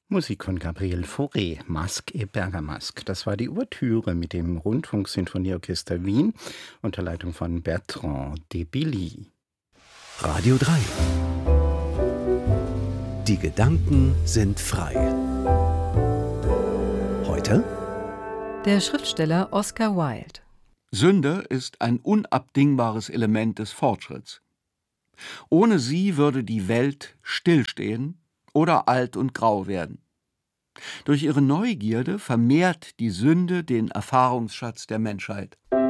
Musik von Gabriel Fauré, Masque et Bergamasque. Das war die Ouvertüre mit dem Rundfunksinfonieorchester Wien unter Leitung von Bertrand de Billy. Radio 3. Die Gedanken sind frei. Heute der Schriftsteller Oscar Wilde. Sünde ist ein unabdingbares Element des Fortschritts. Ohne sie würde die Welt stillstehen oder alt und grau werden. Durch ihre Neugierde vermehrt die Sünde den Erfahrungsschatz der Menschheit.